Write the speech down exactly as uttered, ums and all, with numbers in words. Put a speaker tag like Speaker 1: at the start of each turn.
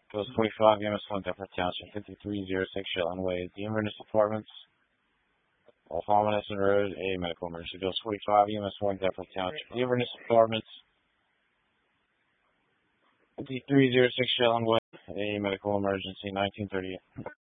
Speaker 1: Goes forty-five, E M S one, Duffer Township, fifty-three oh six Shetland Way. The Inverness Apartments, off Hominison Road, a medical emergency. Goes forty-five, E M S one, Duffer Township. The Inverness Apartments, fifty-three oh six Shetland Way, a medical emergency, nineteen thirty-eight.